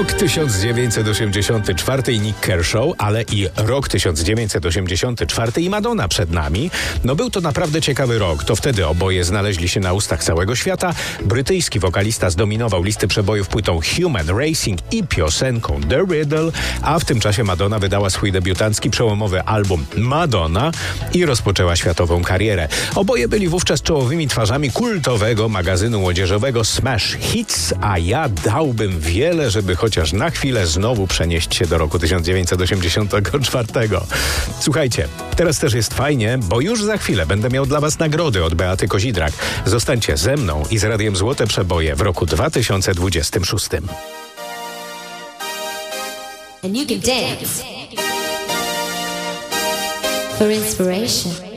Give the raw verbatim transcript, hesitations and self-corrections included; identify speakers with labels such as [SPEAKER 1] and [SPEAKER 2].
[SPEAKER 1] Rok tysiąc dziewięćset osiemdziesiąty czwarty i Nick Kershaw, ale i rok tysiąc dziewięćset osiemdziesiąty czwarty i Madonna przed nami. No był to naprawdę ciekawy rok. To wtedy oboje znaleźli się na ustach całego świata. Brytyjski wokalista zdominował listy przebojów płytą Human Racing i piosenką The Riddle, a w tym czasie Madonna wydała swój debiutancki przełomowy album Madonna i rozpoczęła światową karierę. Oboje byli wówczas czołowymi twarzami kultowego magazynu młodzieżowego Smash Hits, a ja dałbym wiele, żeby chociaż na chwilę znowu przenieść się do roku tysiąc dziewięćset osiemdziesiątego czwartego. Słuchajcie, teraz też jest fajnie, bo już za chwilę będę miał dla was nagrody od Beaty Kozidrak. Zostańcie ze mną i z Radiem Złote Przeboje w roku dwa tysiące dwudziestym szóstym.
[SPEAKER 2] And you can dance for inspiration.